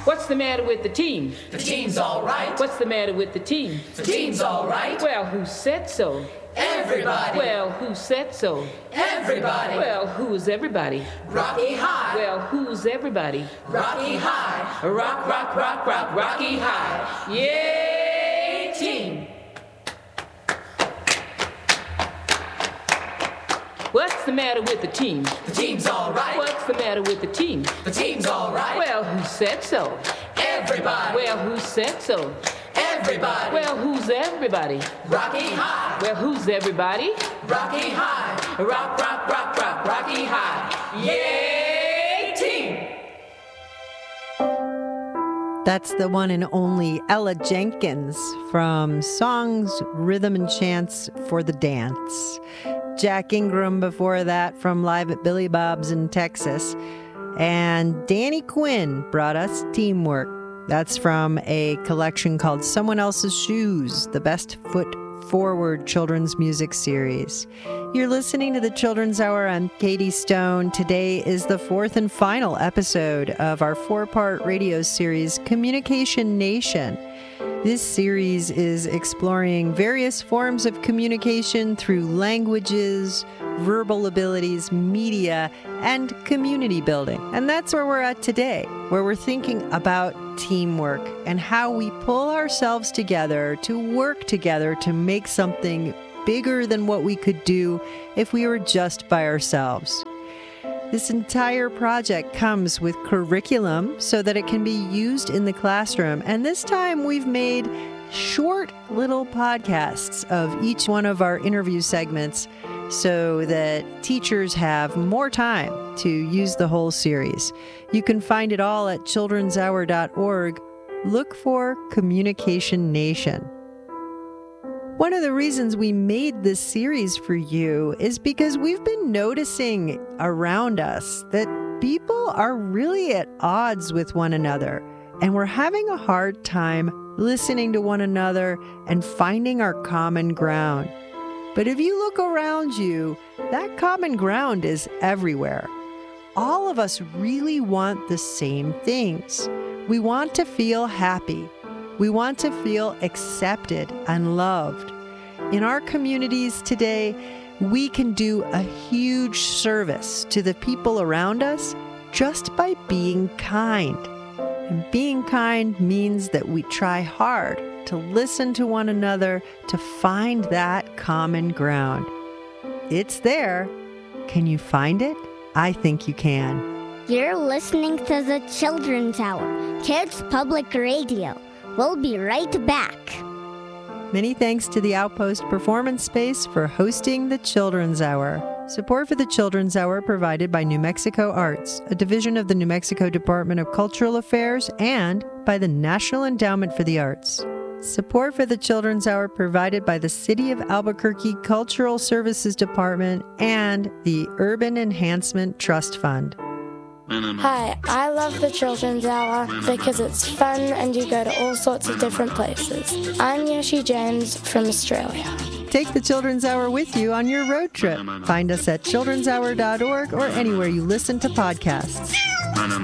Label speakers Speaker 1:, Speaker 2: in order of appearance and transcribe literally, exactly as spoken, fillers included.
Speaker 1: What's the matter with the team?
Speaker 2: The team's all right.
Speaker 1: What's the matter with the team?
Speaker 2: The team's all right.
Speaker 1: Well, who said so?
Speaker 2: Everybody.
Speaker 1: Well, who said so?
Speaker 2: Everybody.
Speaker 1: Well, who's everybody?
Speaker 2: Rocky High.
Speaker 1: Well, who's everybody?
Speaker 2: Rocky High. Rock, rock, rock, rock, Rocky High. Yay, team.
Speaker 1: What's the matter with the team?
Speaker 2: The team's all right.
Speaker 1: What's the matter with the team?
Speaker 2: The team's all right.
Speaker 1: Well, who said so?
Speaker 2: Everybody.
Speaker 1: Well, who said so?
Speaker 2: Everybody.
Speaker 1: Well, who's everybody?
Speaker 2: Rocky High.
Speaker 1: Well, who's everybody?
Speaker 2: Rocky High. Rock, rock, rock, rock, Rocky High. Yay, team.
Speaker 3: That's the one and only Ella Jenkins from Songs, Rhythm, and Chants for the Dance. Jack Ingram before that from Live at Billy Bob's in Texas. And Danny Quinn brought us Teamwork. That's from a collection called Someone Else's Shoes, the Best Foot Forward children's music series. You're listening to the Children's Hour. I'm Katie Stone. Today is the fourth and final episode of our four-part radio series, Communication Nation. This series is exploring various forms of communication through languages, verbal abilities, media, and community building. And that's where we're at today, where we're thinking about teamwork and how we pull ourselves together to work together to make something bigger than what we could do if we were just by ourselves. This entire project comes with curriculum so that it can be used in the classroom. And this time we've made short little podcasts of each one of our interview segments so that teachers have more time to use the whole series. You can find it all at children's hour dot org. Look for Communication Nation. One of the reasons we made this series for you is because we've been noticing around us that people are really at odds with one another, and we're having a hard time listening to one another and finding our common ground. But if you look around you, that common ground is everywhere. All of us really want the same things. We want to feel happy. We want to feel accepted and loved. In our communities today, we can do a huge service to the people around us just by being kind. And being kind means that we try hard to listen to one another to find that common ground. It's there. Can you find it? I think you can.
Speaker 4: You're listening to the Children's Hour, Kids Public Radio. We'll be right back.
Speaker 3: Many thanks to the Outpost Performance Space for hosting the Children's Hour. Support for the Children's Hour provided by New Mexico Arts, a division of the New Mexico Department of Cultural Affairs, and by the National Endowment for the Arts. Support for the Children's Hour provided by the City of Albuquerque Cultural Services Department and the Urban Enhancement Trust Fund.
Speaker 5: Hi, I love the Children's Hour because it's fun and you go to all sorts of different places. I'm Yoshi James from Australia.
Speaker 3: Take the Children's Hour with you on your road trip. Find us at children's hour dot org or anywhere you listen to podcasts.